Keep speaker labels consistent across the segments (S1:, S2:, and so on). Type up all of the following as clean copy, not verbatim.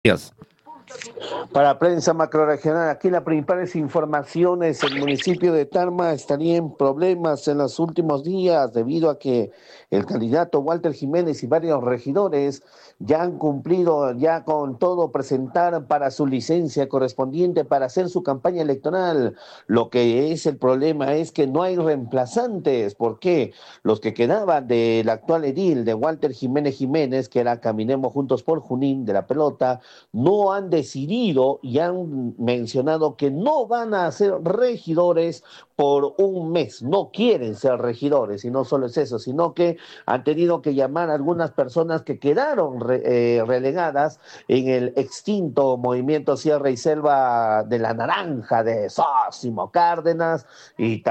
S1: Días.
S2: Para prensa macrorregional, aquí las principales informaciones, el municipio de Tarma estaría en problemas en los últimos días debido a que el candidato Walter Jiménez y varios regidores ya han cumplido ya con todo presentar para su licencia correspondiente para hacer su campaña electoral. Lo que es el problema es que no hay reemplazantes. ¿Por qué? Los que quedaban del actual edil de Walter Jiménez Jiménez, que era Caminemos Juntos por Junín de la pelota, no han decidido y han mencionado que no van a ser regidores por un mes, no quieren ser regidores, y no solo es eso, sino que han tenido que llamar a algunas personas que quedaron relegadas en el extinto movimiento Sierra y Selva de la Naranja de Sósimo Cárdenas, y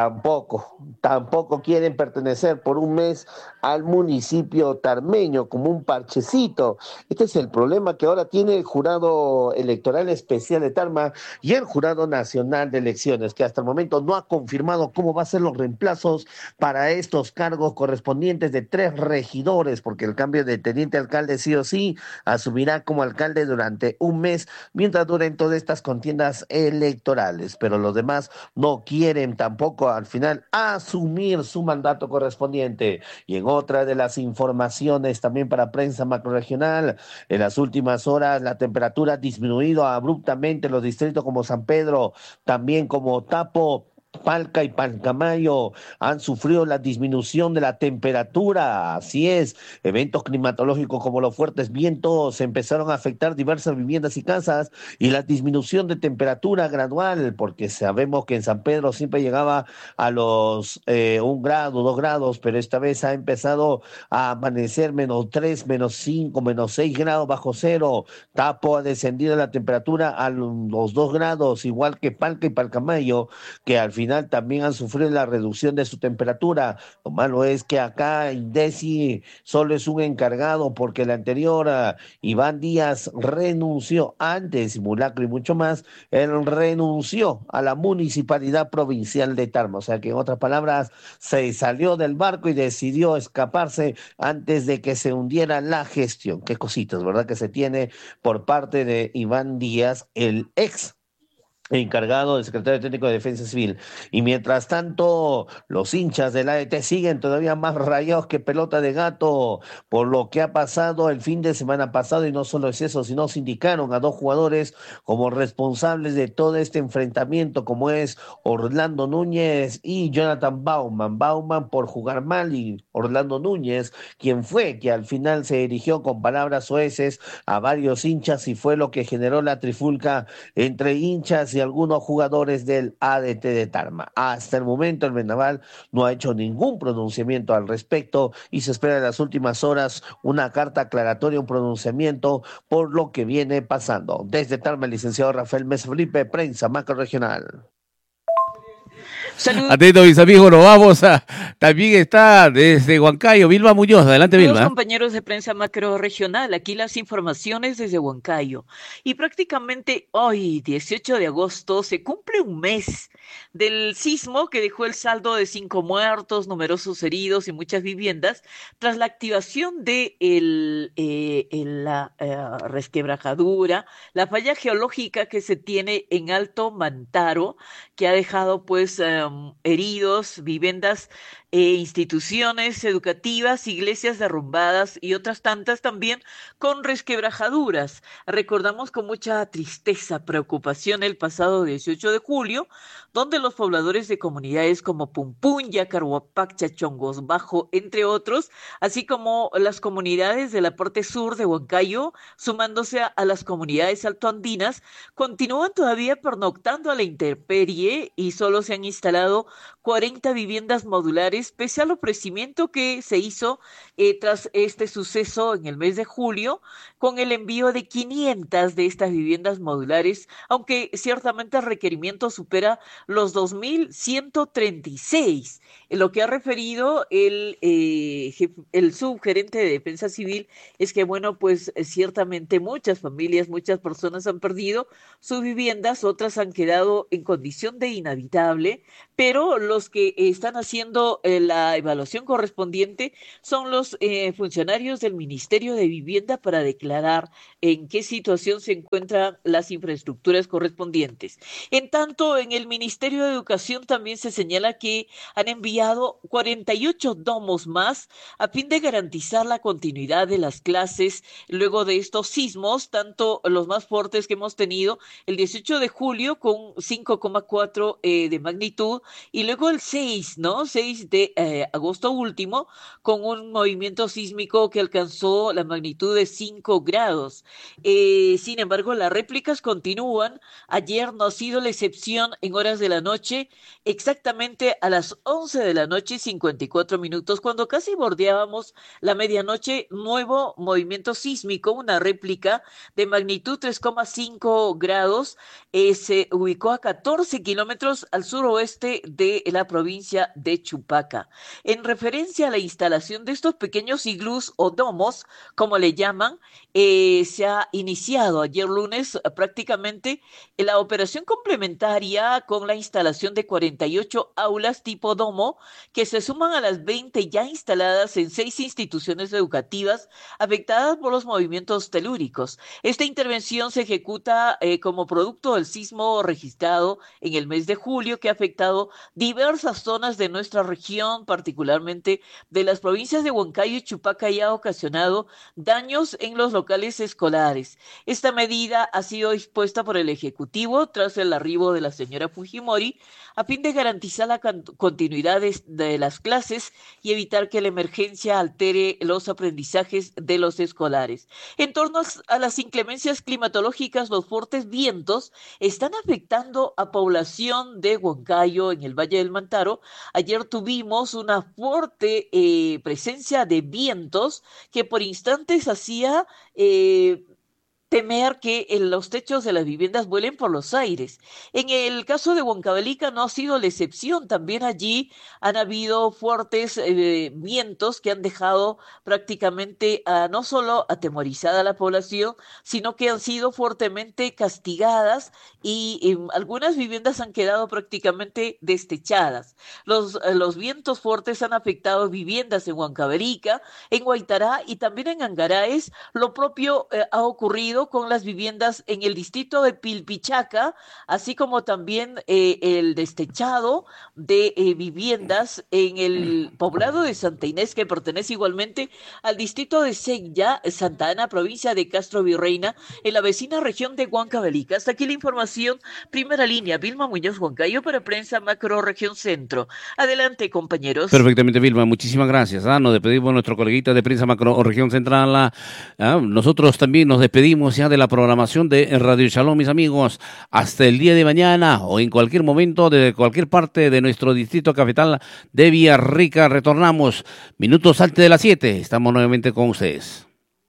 S2: tampoco quieren pertenecer por un mes al municipio tarmeño como un parchecito. Este es el problema que ahora tiene el jurado electoral especial de Tarma y el jurado nacional de elecciones, que hasta el momento no ha confirmado cómo va a ser los reemplazos para estos cargos correspondientes de 3 regidores, porque el cambio de teniente alcalde sí o sí asumirá como alcalde durante un mes mientras duren todas estas contiendas electorales, pero los demás no quieren tampoco al final asumir su mandato correspondiente. Y en otra de las informaciones también para prensa macroregional, en las últimas horas la temperatura ha disminuido abruptamente en los distritos como San Pedro, también como Tapo, Palca y Palcamayo han sufrido la disminución de la temperatura. Así es, eventos climatológicos como los fuertes vientos empezaron a afectar diversas viviendas y casas, y la disminución de temperatura gradual, porque sabemos que en San Pedro siempre llegaba a los 1 grado, 2 grados, pero esta vez ha empezado a amanecer -3, -5, -6 grados bajo cero. Tapo ha descendido la temperatura a los 2 grados, igual que Palca y Palcamayo, que al final también han sufrido la reducción de su temperatura. Lo malo es que acá Indesi solo es un encargado, porque el anterior, Iván Díaz, renunció antes, simulacro y mucho más, él renunció a la municipalidad provincial de Tarma. O sea que en otras palabras, se salió del barco y decidió escaparse antes de que se hundiera la gestión. Qué cositas, ¿verdad? Que se tiene por parte de Iván Díaz, el ex encargado del secretario técnico de Defensa Civil. Y mientras tanto, los hinchas del AET siguen todavía más rayados que pelota de gato por lo que ha pasado el fin de semana pasado, y no solo es eso, sino se indicaron a 2 jugadores como responsables de todo este enfrentamiento, como es Orlando Núñez y Jonathan Bauman. Bauman por jugar mal, y Orlando Núñez, quien fue que al final se dirigió con palabras soeces a varios hinchas, y fue lo que generó la trifulca entre hinchas y algunos jugadores del ADT de Tarma. Hasta el momento el Vendaval no ha hecho ningún pronunciamiento al respecto, y se espera en las últimas horas una carta aclaratoria, un pronunciamiento por lo que viene pasando. Desde Tarma, el licenciado Rafael Mesa Felipe, prensa macro regional.
S3: Saludos.
S1: Atento, mis amigos, nos vamos a... También está desde Huancayo, Vilma Muñoz. Adelante, Vilma.
S3: Compañeros de prensa macro regional, aquí las informaciones desde Huancayo. Y prácticamente hoy, 18 de agosto, se cumple un mes del sismo que dejó el saldo de 5 muertos, numerosos heridos y muchas viviendas, tras la activación de la resquebrajadura, la falla geológica que se tiene en Alto Mantaro, que ha dejado pues heridos, viviendas, instituciones educativas, iglesias derrumbadas y otras tantas también con resquebrajaduras. Recordamos con mucha tristeza, preocupación el pasado 18 de julio, donde los pobladores de comunidades como Pumpún, Yacarhuapac, Chachongos Bajo, entre otros, así como las comunidades de la parte sur de Huancayo, sumándose a las comunidades altoandinas, continúan todavía pernoctando a la intemperie y solo se han instalado 40 viviendas modulares, pese al ofrecimiento que se hizo tras este suceso en el mes de julio, con el envío de 500 de estas viviendas modulares, aunque ciertamente el requerimiento supera los 2.136. En lo que ha referido el subgerente de Defensa Civil es que, bueno, pues ciertamente muchas familias, muchas personas han perdido sus viviendas, otras han quedado en condición de inhabitable, pero los que están haciendo la evaluación correspondiente son los funcionarios del Ministerio de Vivienda para declarar en qué situación se encuentran las infraestructuras correspondientes. En tanto, en el Ministerio de Educación también se señala que han enviado 48 domos más a fin de garantizar la continuidad de las clases luego de estos sismos, tanto los más fuertes que hemos tenido el 18 de julio con 5,4 de magnitud y luego el 6, ¿no? 6 de agosto último con un movimiento sísmico que alcanzó la magnitud de 5 grados. Sin embargo, las réplicas continúan. Ayer no ha sido la excepción en horas de la noche, exactamente a las 11 de la noche y 54 minutos, cuando casi bordeábamos la medianoche, nuevo movimiento sísmico, una réplica de magnitud 3,5 grados, se ubicó a 14 kilómetros al suroeste de la provincia de Chupaca. En referencia a la instalación de estos pequeños iglús o domos, como le llaman, se ha iniciado ayer lunes prácticamente la operación complementaria con la instalación de 48 aulas tipo domo que se suman a las 20 ya instaladas en 6 instituciones educativas afectadas por los movimientos telúricos. Esta intervención se ejecuta como producto del sismo registrado en el mes de julio que ha afectado diversas zonas de nuestra región, particularmente de las provincias de Huancayo y Chupaca, y ha ocasionado daños en los locales escolares. Esta medida ha sido dispuesta por el Ejecutivo tras el arribo de la señora Fujimori a fin de garantizar la continuidad de las clases y evitar que la emergencia altere los aprendizajes de los escolares. En torno a las inclemencias climatológicas, los fuertes vientos están afectando a población de Huancayo en el Valle del Mantaro. Ayer tuvimos una fuerte presencia de vientos que por instantes hacía temer que los techos de las viviendas vuelen por los aires. En el caso de Huancavelica no ha sido la excepción. También allí han habido fuertes vientos que han dejado prácticamente no solo atemorizada a la población, sino que han sido fuertemente castigadas y algunas viviendas han quedado prácticamente destechadas. Los vientos fuertes han afectado viviendas en Huancavelica, en Huaytará y también en Angaraes. Lo propio ha ocurrido con las viviendas en el distrito de Pilpichaca, así como también el destechado de viviendas en el poblado de Santa Inés, que pertenece igualmente al distrito de Sella, Santa Ana, provincia de Castro Virreina, en la vecina región de Huancavelica. Hasta aquí la información, primera línea, Vilma Muñoz Huancayo para Prensa Macro Región Centro. Adelante, compañeros.
S1: Perfectamente, Vilma, muchísimas gracias. Nos despedimos nuestro coleguita de Prensa Macro Región Central. Nosotros también nos despedimos ya de la programación de Radio Shalom, mis amigos, hasta el día de mañana o en cualquier momento de cualquier parte de nuestro distrito capital de Villarrica. Retornamos minutos antes de las 7. Estamos nuevamente con ustedes.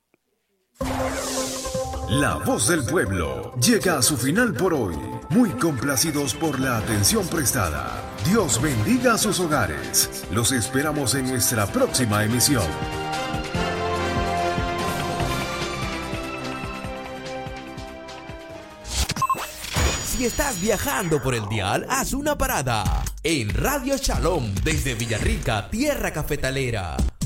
S4: La voz del pueblo llega a su final por hoy. Muy complacidos por la atención prestada. Dios bendiga sus hogares. Los esperamos en nuestra próxima emisión.
S5: Si estás viajando por el dial, haz una parada en Radio Shalom desde Villarrica, tierra cafetalera.